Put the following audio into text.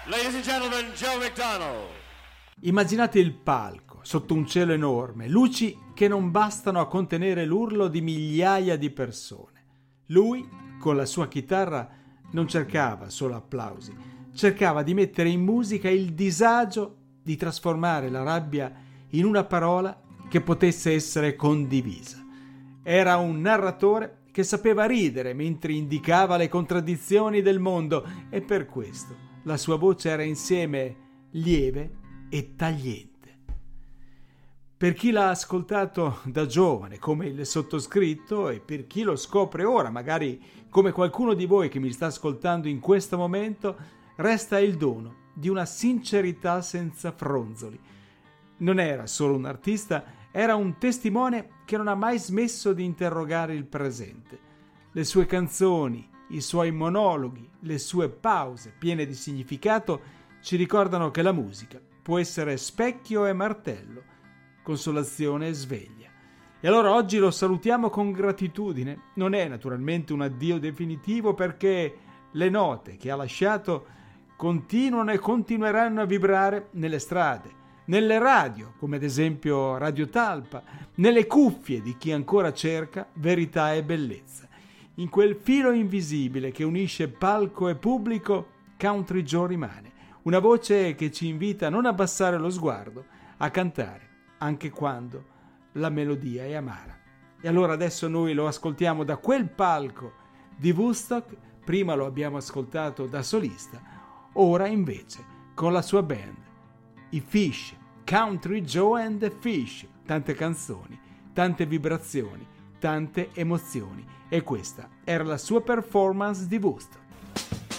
Ladies and gentlemen, Joe McDonald. Immaginate il palco, sotto un cielo enorme, luci che non bastano a contenere l'urlo di migliaia di persone. Lui, con la sua chitarra, non cercava solo applausi, cercava di mettere in musica il disagio, di trasformare la rabbia in una parola che potesse essere condivisa. Era un narratore che sapeva ridere mentre indicava le contraddizioni del mondo e per questo la sua voce era insieme lieve e tagliente. Per chi l'ha ascoltato da giovane, come il sottoscritto, e per chi lo scopre ora, magari come qualcuno di voi che mi sta ascoltando in questo momento, resta il dono di una sincerità senza fronzoli. Non era solo un artista, era un testimone che non ha mai smesso di interrogare il presente. Le sue canzoni, i suoi monologhi, le sue pause piene di significato ci ricordano che la musica può essere specchio e martello, consolazione e sveglia. E allora oggi lo salutiamo con gratitudine. Non è naturalmente un addio definitivo, perché le note che ha lasciato continuano e continueranno a vibrare nelle strade, nelle radio, come ad esempio Radio Talpa, nelle cuffie di chi ancora cerca verità e bellezza. In quel filo invisibile che unisce palco e pubblico, Country Joe rimane. Una voce che ci invita a non abbassare lo sguardo, a cantare, anche quando la melodia è amara. E allora adesso noi lo ascoltiamo da quel palco di Woodstock. Prima lo abbiamo ascoltato da solista, ora invece con la sua band, i Fish, Country Joe and the Fish. Tante canzoni, tante vibrazioni, tante emozioni, e questa era la sua performance di Woodstock.